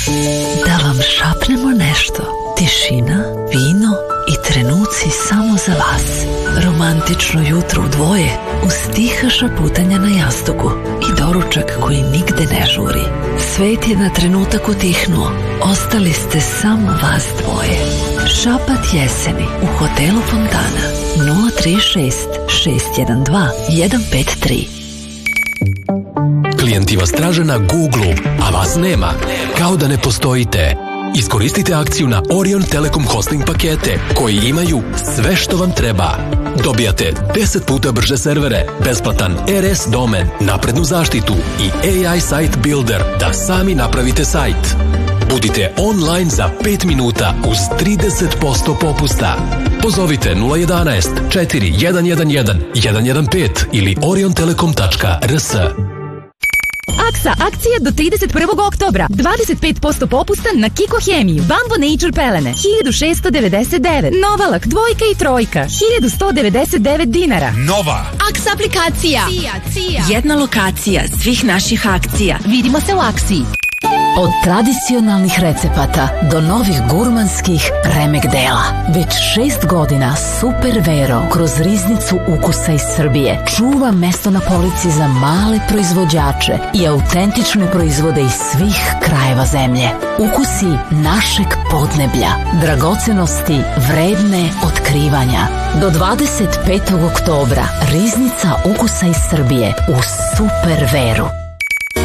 Da vam šapnemo nešto. Tišina, vino i trenuci samo za vas. Romantično jutro u dvoje uz tiha šaputanja na jastuku i doručak koji nigde ne žuri. Svet je na trenutak utihnuo. Ostali ste samo vas dvoje. Šapat jeseni u hotelu Fontana. 036 612 153. Klijenti vas traže na Google, a vas nema. Kao da ne postojite. Iskoristite akciju na Orion Telekom hosting pakete koji imaju sve što vam treba. Dobijate 10 puta brže servere, besplatan RS domen, naprednu zaštitu i AI Site Builder da sami napravite sajt. Budite online za 5 minuta uz 30% popusta. Pozovite 011 4111 115 ili oriontelekom.rs. Aksa, akcija do 31. oktobra. 25% popusta na Kiko Hemiju. Bambo Nature pelene, 1699. Novalak, dvojka i trojka, 1199 dinara. Nova Aksa aplikacija. Cija. Jedna lokacija svih naših akcija. Vidimo se u akciji. Od tradicionalnih recepata do novih gurmanskih remek dela. Već 6 godina Super Vero kroz riznicu ukusa iz Srbije čuva mesto na polici za male proizvođače i autentične proizvode iz svih krajeva zemlje. Ukusi našeg podneblja, dragocenosti vredne otkrivanja. Do 25. oktobra riznica ukusa iz Srbije u Super Veru.